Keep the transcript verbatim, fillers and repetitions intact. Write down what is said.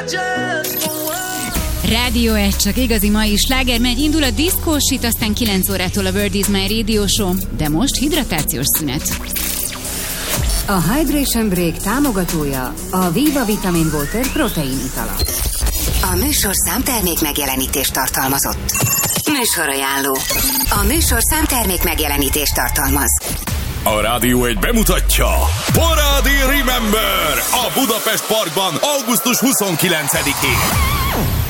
Rádió egy, csak igazi mai sláger megy, indul a diszkósít, aztán kilenc órától a World is My Radio Show, de most hidratációs szünet. A Hydration Break támogatója a Viva Vitamin Water protein itala. A műsor számtermék megjelenítést tartalmazott. Műsorajánló. A műsor számtermék megjelenítést tartalmaz. A Rádió egy bemutatja Parádi Remember a Budapest Parkban augusztus huszonkilencedikén.